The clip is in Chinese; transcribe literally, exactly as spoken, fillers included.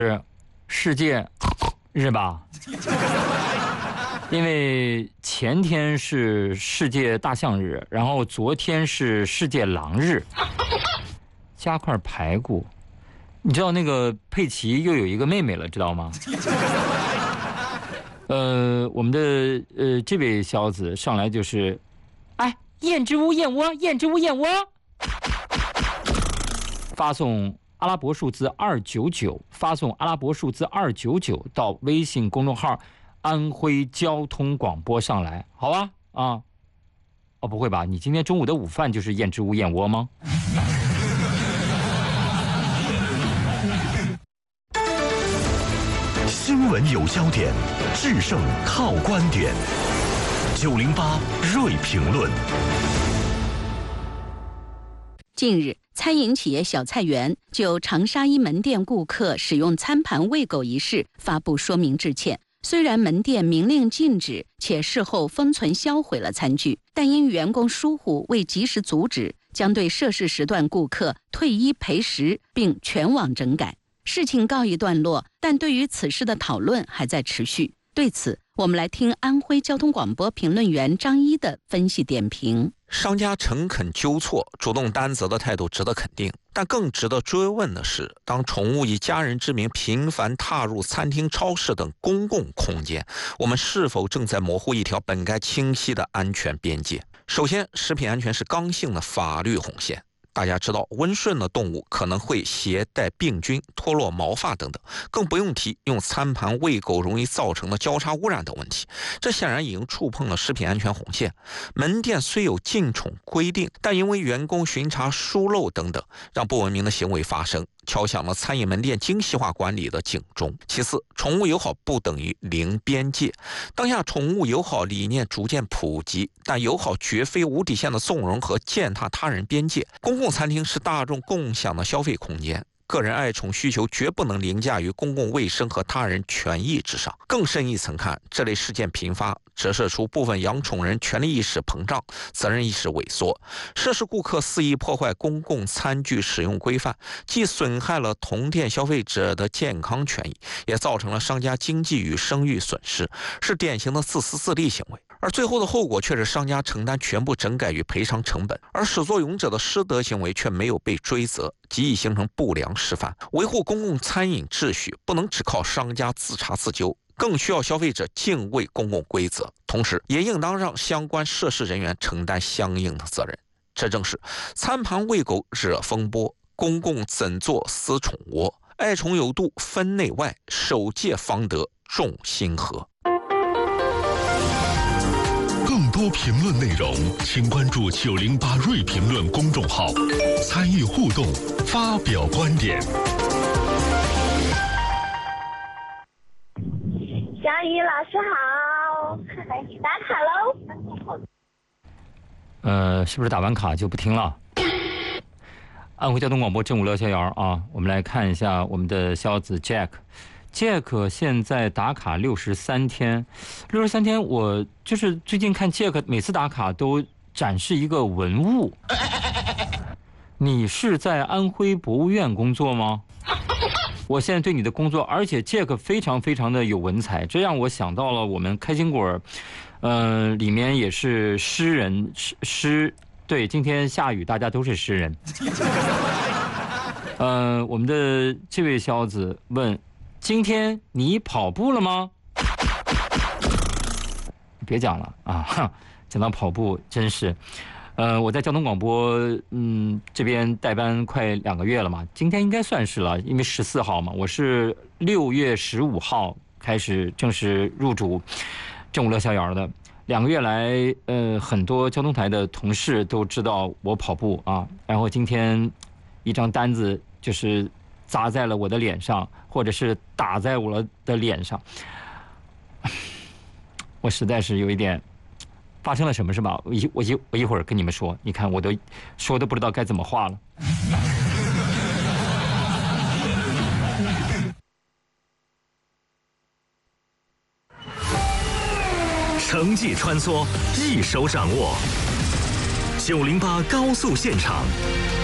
是世界日吧？因为前天是世界大象日，然后昨天是世界狼日。加块排骨，你知道那个佩奇又有一个妹妹了，知道吗？呃，我们的呃这位小子上来就是，哎，燕之屋燕窝，燕之屋燕窝，发送阿拉伯数字二九九，发送阿拉伯数字二九九到微信公众号安徽交通广播上来，好吧？啊，哦，不会吧？你今天中午的午饭就是燕之屋燕窝吗？ 新闻有焦点，制胜靠观点。九零八锐评论。 近日，餐饮企业小菜园就长沙一门店顾客使用餐盘喂狗一事发布说明致歉。虽然门店明令禁止，且事后封存销毁了餐具，但因员工疏忽未及时阻止，将对涉事时段顾客退一赔十，并全网整改。事情告一段落，但对于此事的讨论还在持续。对此，我们来听安徽交通广播评论员张一的分析点评。 商家诚恳纠错、主动担责的态度值得肯定，但更值得追问的是，当宠物以家人之名频繁踏入餐厅、超市等公共空间，我们是否正在模糊一条本该清晰的安全边界？首先，食品安全是刚性的法律红线。大家知道，温顺的动物可能会携带病菌、脱落毛发等等，更不用提用餐盘喂狗容易造成的交叉污染等问题。这显然已经触碰了食品安全红线。门店虽有禁宠规定，但因为员工巡查疏漏等等，让不文明的行为发生，敲响了餐饮门店精细化管理的警钟。其次，宠物友好不等于零边界。当下宠物友好理念逐渐普及，但友好绝非无底线的纵容和践踏他人边界。公共餐厅是大众共享的消费空间，个人爱宠需求绝不能凌驾于公共卫生和他人权益之上。更深一层看，这类事件频发，折射出部分养宠人权利意识膨胀、责任意识萎缩。涉事顾客肆意破坏公共餐具使用规范，既损害了同店消费者的健康权益，也造成了商家经济与声誉损失，是典型的自私自利行为。而最后的后果却是商家承担全部整改与赔偿成本，而始作俑者的失德行为却没有被追责，极易形成不良示范。维护公共餐饮秩序不能只靠商家自查自纠，更需要消费者敬畏公共规则，同时也应当让相关涉事人员承担相应的责任。这正是餐盘喂狗惹风波，公共怎做私宠窝，爱宠有度分内外，守戒方得众心和。 更多评论内容，请关注九零八锐评论公众号，参与互动，发表观点。 小雨老师好，打卡喽。 呃，是不是打完卡就不听了？安徽交通广播正午聊逍遥啊，我们来看一下我们的小子 Jack。Jack 现在打卡六十三天，六十三天，我就是最近看 Jack 每次打卡都展示一个文物。你是在安徽博物院工作吗？我现在对你的工作，而且 Jack 非常非常的有文采，这让我想到了我们开心果，呃，里面也是诗人诗诗，对，今天下雨，大家都是诗人。呃，我们的这位小子问。今天你跑步了吗？别讲了啊！讲到跑步，真是，呃，我在交通广播，嗯，这边代班快两个月了嘛，今天应该算是了，因为十四号嘛，我是六月十五号开始正式入主正午聊逍遥的。两个月来，呃，很多交通台的同事都知道我跑步啊，然后今天一张单子就是砸在了我的脸上，或者是打在我的脸上，我实在是有一点，发生了什么是吧？我一我一我一会儿跟你们说，你看我都说都不知道该怎么画了。 城际穿梭，一手掌握。九零八高速现场，